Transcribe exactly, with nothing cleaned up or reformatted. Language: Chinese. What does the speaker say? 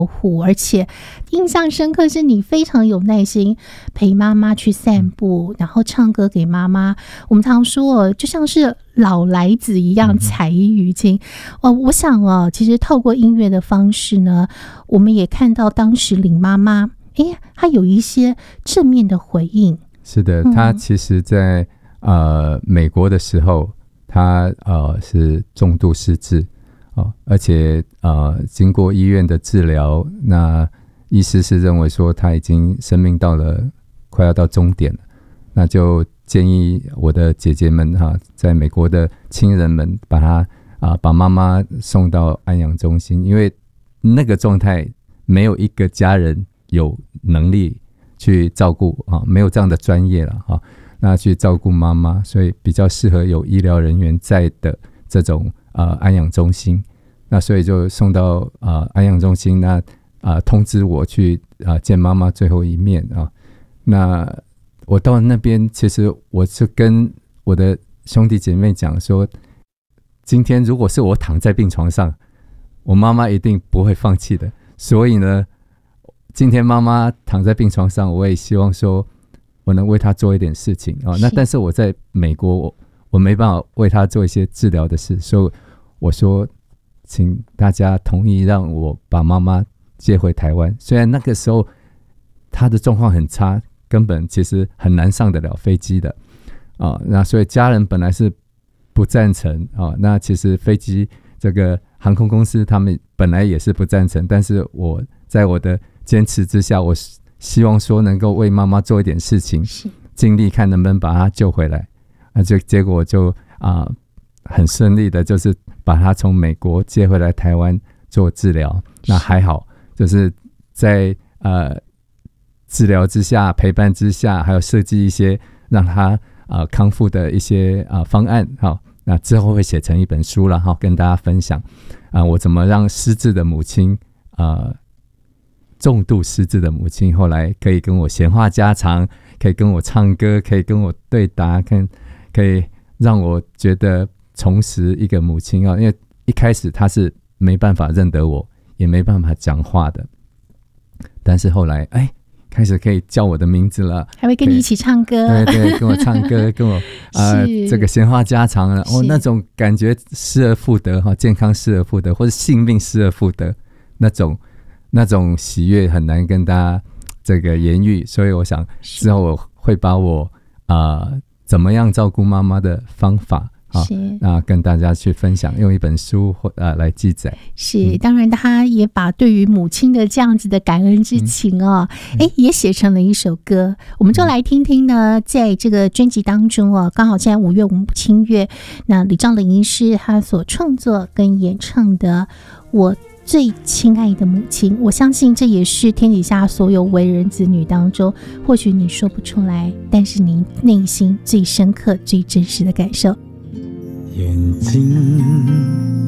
而且印象深刻是你非常有耐心陪妈妈去散步，然后唱歌给妈妈。我们常说就像是老来子一样才艺于亲、嗯、我想哦，其实透过音乐的方式呢，我们也看到当时林妈妈诶她有一些正面的回应。 是的，她其实在、嗯、呃美国的时候，她呃是重度失智哦，而且呃，经过医院的治疗，那医师是认为说他已经生命到了快要到终点了，那就建议我的姐姐们哈、啊，在美国的亲人们把他啊把妈妈送到安养中心，因为那个状态没有一个家人有能力去照顾啊，没有这样的专业了哈、啊，那去照顾妈妈，所以比较适合有医疗人员在的这种。呃，安养中心，那所以就送到呃安养中心，那啊、呃、通知我去啊、呃、见妈妈最后一面啊。那我到那边，其实我是跟我的兄弟姐妹讲说，今天如果是我躺在病床上，我妈妈一定不会放弃的。所以呢，今天妈妈躺在病床上，我也希望说我能为她做一点事情啊。那但是我在美国，我我没办法为他做一些治疗的事，所以我说请大家同意让我把妈妈接回台湾。虽然那个时候他的状况很差，根本其实很难上得了飞机的啊。那所以家人本来是不赞成啊，那其实飞机这个航空公司他们本来也是不赞成，但是我在我的坚持之下，我希望说能够为妈妈做一点事情，尽力看能不能把她救回来。那就结果就啊、呃、很顺利的，就是把他从美国接回来台湾做治疗。那还好，就是在呃治疗之下、陪伴之下，还有设计一些让他啊、呃、康复的一些啊、呃、方案。好，那之后会写成一本书了哈，跟大家分享啊、呃、我怎么让失智的母亲呃重度失智的母亲后来可以跟我闲话家常，可以跟我唱歌，可以跟我对答，看。可以让我觉得重拾一个母亲啊，因为一开始她是没办法认得我，也没办法讲话的，但是后来哎，开始可以叫我的名字了， 还会跟你一起唱歌， 对对，跟我唱歌，跟我呃这个闲话家常了，哦，那种感觉失而复得哈，健康失而复得，或者性命失而复得，那种那种喜悦很难跟大家这个言喻，所以我想之后我会把我啊。呃怎么样照顾妈妈的方法啊？那跟大家去分享，用一本书或呃来记载。 是，当然他也把对于母亲的这样子的感恩之情哦，哎、嗯，也写成了一首歌。我们就来听听呢，在这个专辑当中哦，刚好现在五月母亲月，那李兆麟医师他所创作跟演唱的《我最亲爱的母亲》，我相信这也是天底下所有为人子女当中，或许你说不出来，但是你内心最深刻、最真实的感受。 眼睛